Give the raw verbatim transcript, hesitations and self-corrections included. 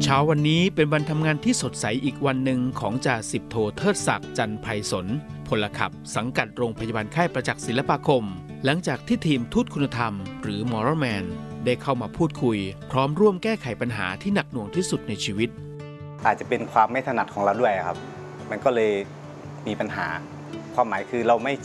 ช้าวันนี้เป็นวันทำงานที่สดใสอีกวันหนึ่งของจ่าสิบโทเทิดศักดิ์จันไพศลพลขับสังกัดโรงพยาบาลค่ายประจักษ์ศิลปาคมหลังจากที่ทีมทูตคุณธรรมหรือ Moral Man ได้เข้ามาพูดคุยพร้อมร่วมแก้ไขปัญหาที่หนักหน่วงที่สุดในชีวิตอาจจะเป็นความไม่ถนัดของเราด้วยครับมันก็เลยมีปัญหาความหมายคือเราไม่